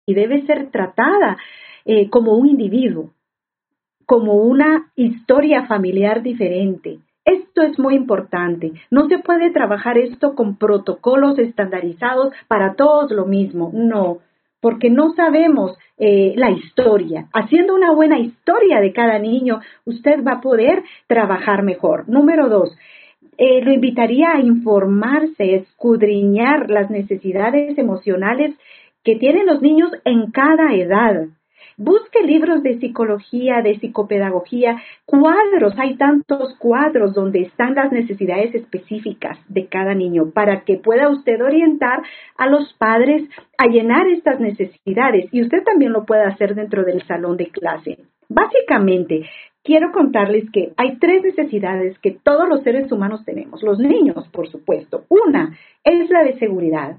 y debe ser tratada como un individuo, como una historia familiar diferente. Esto es muy importante. No se puede trabajar esto con protocolos estandarizados para todos lo mismo. No, porque no sabemos la historia. Haciendo una buena historia de cada niño, usted va a poder trabajar mejor. Número 2, lo invitaría a informarse, escudriñar las necesidades emocionales que tienen los niños en cada edad. Busque libros de psicología, de psicopedagogía, cuadros, hay tantos cuadros donde están las necesidades específicas de cada niño para que pueda usted orientar a los padres a llenar estas necesidades y usted también lo puede hacer dentro del salón de clase. Básicamente, quiero contarles que hay 3 necesidades que todos los seres humanos tenemos, los niños, por supuesto. 1 es la de seguridad,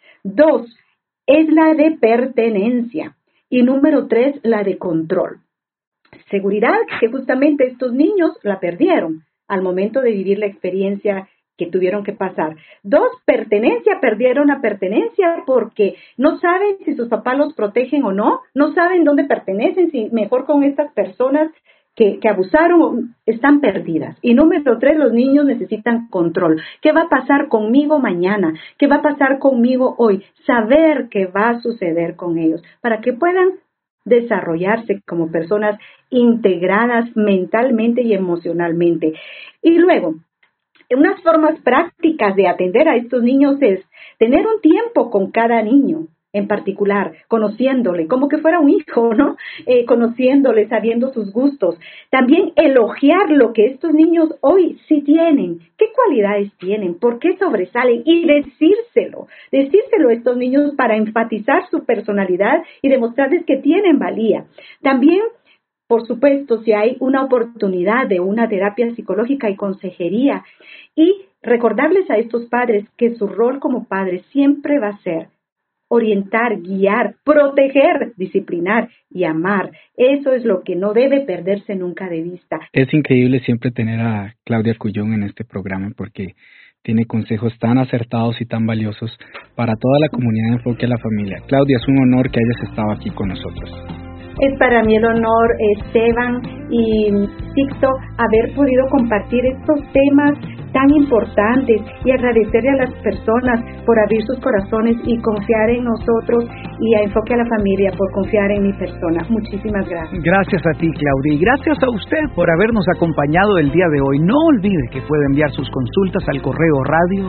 2 es la de pertenencia. Y número 3, la de control. Seguridad, que justamente estos niños la perdieron al momento de vivir la experiencia que tuvieron que pasar. 2, pertenencia, perdieron la pertenencia porque no saben si sus papás los protegen o no, no saben dónde pertenecen, si mejor con estas personas que abusaron, están perdidas. Y número 3, los niños necesitan control. ¿Qué va a pasar conmigo mañana? ¿Qué va a pasar conmigo hoy? Saber qué va a suceder con ellos para que puedan desarrollarse como personas integradas mentalmente y emocionalmente. Y luego, unas formas prácticas de atender a estos niños es tener un tiempo con cada niño en particular, conociéndole, como que fuera un hijo, ¿no? Conociéndole, sabiendo sus gustos. También elogiar lo que estos niños hoy sí tienen, qué cualidades tienen, por qué sobresalen y decírselo a estos niños para enfatizar su personalidad y demostrarles que tienen valía. También, por supuesto, si hay una oportunidad de una terapia psicológica y consejería y recordarles a estos padres que su rol como padres siempre va a ser orientar, guiar, proteger, disciplinar y amar. Eso es lo que no debe perderse nunca de vista. Es increíble siempre tener a Claudia Arcullón en este programa porque tiene consejos tan acertados y tan valiosos para toda la comunidad de Enfoque a la Familia. Claudia, es un honor que hayas estado aquí con nosotros. Es para mí el honor, Esteban y Sixto, haber podido compartir estos temas tan importantes y agradecerle a las personas por abrir sus corazones y confiar en nosotros y a Enfoque a la Familia por confiar en mi persona. Muchísimas gracias. Gracias a ti, Claudia, y gracias a usted por habernos acompañado el día de hoy. No olvide que puede enviar sus consultas al correo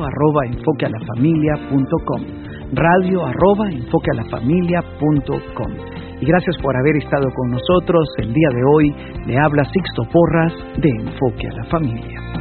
radio@enfoquealafamilia.com, radio@enfoquealafamilia.com. Y gracias por haber estado con nosotros el día de hoy. Le habla Sixto Porras de Enfoque a la Familia.